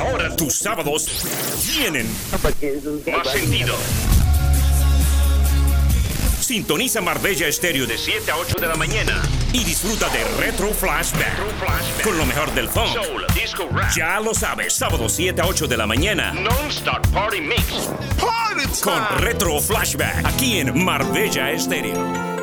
Ahora tus sábados tienen más sentido. Sintoniza Marbella Estéreo de 7 a 8 de la mañana y disfruta de Retro Flashback, con lo mejor del funk, soul, disco, rap. Ya lo sabes, sábado 7 a 8 de la mañana, Non-Stop Party Mix con Retro Flashback, aquí en Marbella Estéreo.